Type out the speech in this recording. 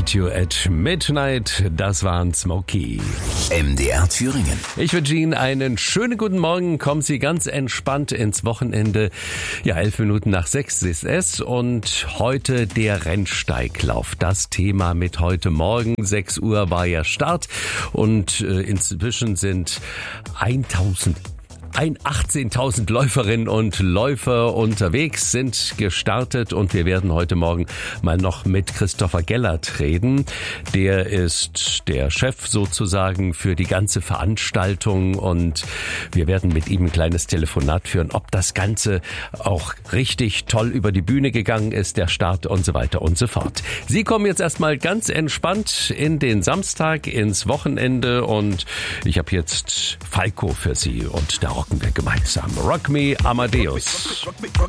Meet You at Midnight, das waren Smokey. MDR Thüringen. Ich wünsche Ihnen einen schönen guten Morgen. Kommen Sie ganz entspannt ins Wochenende. Ja, 11 Minuten nach 6 ist es und heute der Rennsteiglauf. Das Thema mit heute Morgen. 6 Uhr war ja Start und inzwischen sind 18.000 Läuferinnen und Läufer unterwegs, sind gestartet und wir werden heute Morgen mal noch mit Christopher Gellert reden. Der ist der Chef sozusagen für die ganze Veranstaltung und wir werden mit ihm ein kleines Telefonat führen, ob das Ganze auch richtig toll über die Bühne gegangen ist, der Start und so weiter und so fort. Sie kommen jetzt erstmal ganz entspannt in den Samstag, ins Wochenende und ich habe jetzt Falco für Sie und da rocken wir gemeinsam. Rock Me Amadeus. Rock me,